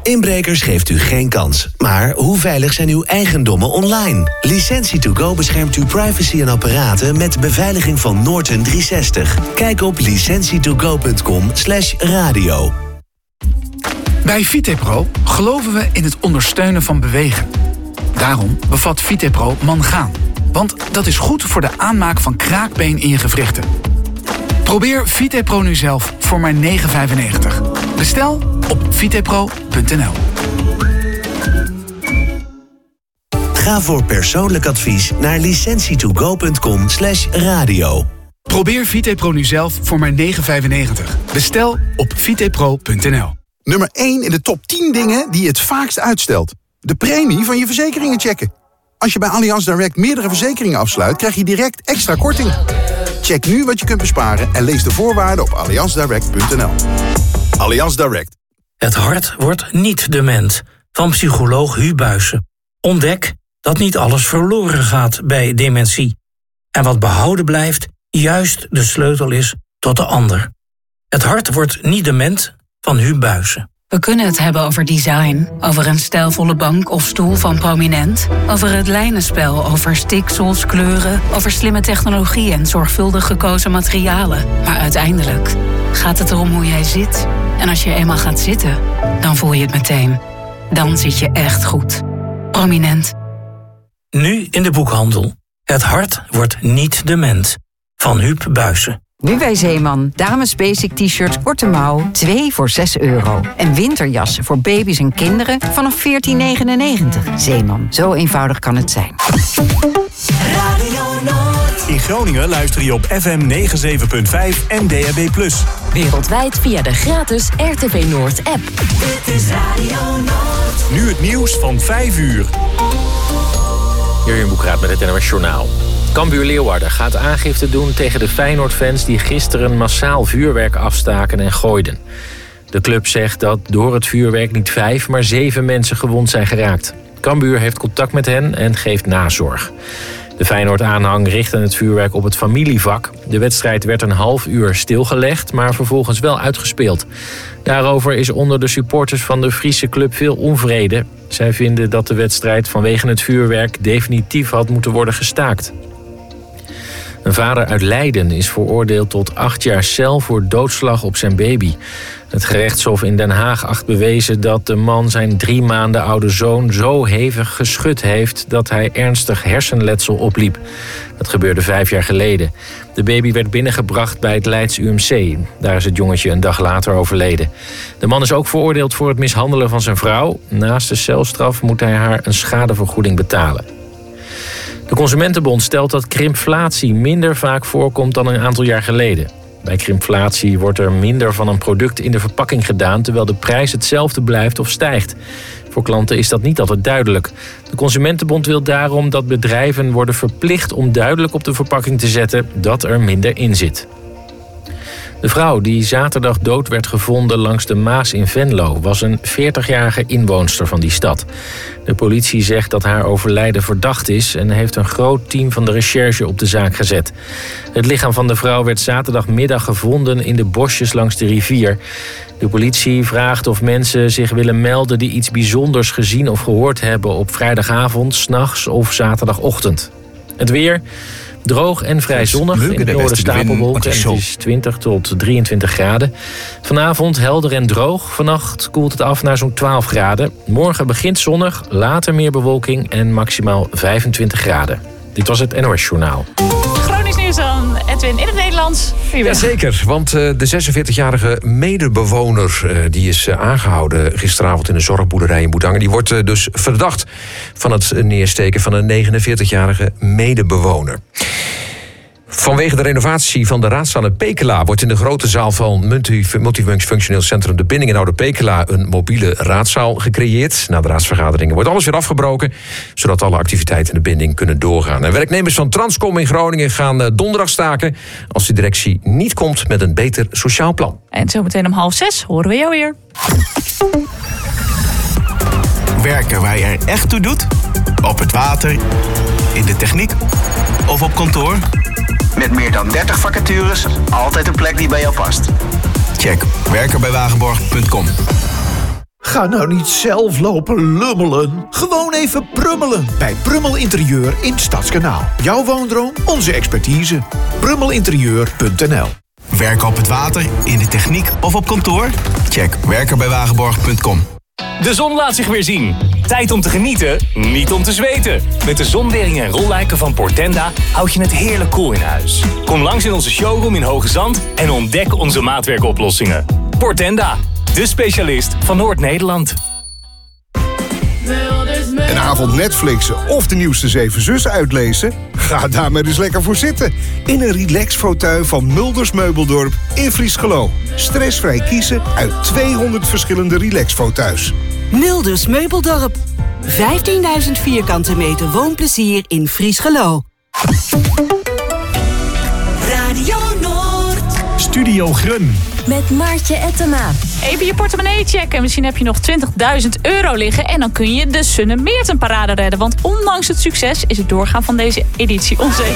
Inbrekers geeft u geen kans. Maar hoe veilig zijn uw eigendommen online? Licentie2Go beschermt uw privacy en apparaten met beveiliging van Norton 360. Kijk op licentietogo.com/radio. Bij Vitepro geloven we in het ondersteunen van bewegen. Daarom bevat Vitepro mangaan. Want dat is goed voor de aanmaak van kraakbeen in je gewrichten. Probeer Vitepro nu zelf voor maar €9,95. Bestel op vitepro.nl. Ga voor persoonlijk advies naar licentietogo.com/radio. Probeer Vitepro nu zelf voor maar €9,95. Bestel op vitepro.nl. Nummer 1 in de top 10 dingen die je het vaakst uitstelt. De premie van je verzekeringen checken. Als je bij Allianz Direct meerdere verzekeringen afsluit, krijg je direct extra korting. Check nu wat je kunt besparen en lees de voorwaarden op allianzdirect.nl. Allianz Direct. Het hart wordt niet dement. Van psycholoog Huub Buijsen. Ontdek dat niet alles verloren gaat bij dementie. En wat behouden blijft, juist de sleutel is tot de ander. Het hart wordt niet dement van Huub Buijsen. We kunnen het hebben over design, over een stijlvolle bank of stoel van Prominent, over het lijnenspel, over stiksels, kleuren, over slimme technologie en zorgvuldig gekozen materialen. Maar uiteindelijk gaat het erom hoe jij zit. En als je eenmaal gaat zitten, dan voel je het meteen. Dan zit je echt goed. Prominent. Nu in de boekhandel. Het hart wordt niet dement van Huub Buijsen. Nu bij Zeeman. Dames basic t-shirts korte mouw, 2 voor €6. En winterjassen voor baby's en kinderen vanaf €14,99. Zeeman, zo eenvoudig kan het zijn. Radio Noord. In Groningen luister je op FM 97.5 en DAB+. Wereldwijd via de gratis RTV Noord app. Dit is Radio Noord. Nu het nieuws van 5 uur. Jurjen Boekraat met het NOS Journaal. Cambuur Leeuwarden gaat aangifte doen tegen de Feyenoord-fans die gisteren massaal vuurwerk afstaken en gooiden. De club zegt dat door het vuurwerk niet 5, maar 7 mensen gewond zijn geraakt. Cambuur heeft contact met hen en geeft nazorg. De Feyenoord-aanhang richtte het vuurwerk op het familievak. De wedstrijd werd een half uur stilgelegd, maar vervolgens wel uitgespeeld. Daarover is onder de supporters van de Friese club veel onvrede. Zij vinden dat de wedstrijd vanwege het vuurwerk definitief had moeten worden gestaakt. Een vader uit Leiden is veroordeeld tot 8 jaar cel voor doodslag op zijn baby. Het gerechtshof in Den Haag acht bewezen dat de man zijn 3 maanden oude zoon zo hevig geschud heeft dat hij ernstig hersenletsel opliep. Dat gebeurde 5 jaar geleden. De baby werd binnengebracht bij het Leids UMC. Daar is het jongetje een dag later overleden. De man is ook veroordeeld voor het mishandelen van zijn vrouw. Naast de celstraf moet hij haar een schadevergoeding betalen. De Consumentenbond stelt dat krimpflatie minder vaak voorkomt dan een aantal jaar geleden. Bij krimpflatie wordt er minder van een product in de verpakking gedaan, terwijl de prijs hetzelfde blijft of stijgt. Voor klanten is dat niet altijd duidelijk. De Consumentenbond wil daarom dat bedrijven worden verplicht om duidelijk op de verpakking te zetten dat er minder in zit. De vrouw die zaterdag dood werd gevonden langs de Maas in Venlo was een 40-jarige inwoonster van die stad. De politie zegt dat haar overlijden verdacht is en heeft een groot team van de recherche op de zaak gezet. Het lichaam van de vrouw werd zaterdagmiddag gevonden in de bosjes langs de rivier. De politie vraagt of mensen zich willen melden die iets bijzonders gezien of gehoord hebben op vrijdagavond, 's nachts of zaterdagochtend. Het weer. Droog en vrij zonnig. In het noorden stapelwolken en het is 20 tot 23 graden. Vanavond helder en droog. Vannacht koelt het af naar zo'n 12 graden. Morgen begint zonnig, later meer bewolking en maximaal 25 graden. Dit was het NOS Journaal. Gronings nieuws dan, Edwin, in het Nederlands. Jazeker, want de 46-jarige medebewoner die is aangehouden gisteravond in een zorgboerderij in Boedangen. Die wordt dus verdacht van het neersteken van een 49-jarige medebewoner. Vanwege de renovatie van de raadzaal in Pekela wordt in de grote zaal van multifunctioneel centrum De Binding in Oude Pekela een mobiele raadzaal gecreëerd. Na de raadsvergaderingen wordt alles weer afgebroken, zodat alle activiteiten in De Binding kunnen doorgaan. En werknemers van Transcom in Groningen gaan donderdag staken als de directie niet komt met een beter sociaal plan. En zometeen om 5:30 horen we jou weer. Werken waar je er echt toe doet? Op het water, in de techniek of op kantoor? Met meer dan 30 vacatures, altijd een plek die bij jou past. Check werkenbijwagenborg.com. Ga nou niet zelf lopen lummelen. Gewoon even prummelen bij Prummel Interieur in Stadskanaal. Jouw woondroom, onze expertise. Prummelinterieur.nl. Werken op het water, in de techniek of op kantoor? Check werkenbijwagenborg.com. De zon laat zich weer zien. Tijd om te genieten, niet om te zweten. Met de zonweringen en rolluiken van Portenda houd je het heerlijk koel in huis. Kom langs in onze showroom in Hoge Zand en ontdek onze maatwerkoplossingen. Portenda, de specialist van Noord-Nederland. Een avond Netflixen of de nieuwste 7 Zussen uitlezen? Ga daar maar eens lekker voor zitten. In een relax-fauteuil van Mulders Meubeldorp in Friesgeloo. Stressvrij kiezen uit 200 verschillende relax-fauteuils. Mulders Meubeldorp. 15.000 vierkante meter woonplezier in Friesgeloo. Radio Noord. Studio Grun. Met Maartje Ettema. Even je portemonnee checken. Misschien heb je nog €20.000 liggen. En dan kun je de Sunne Meerten Parade redden. Want ondanks het succes is het doorgaan van deze editie onzeker.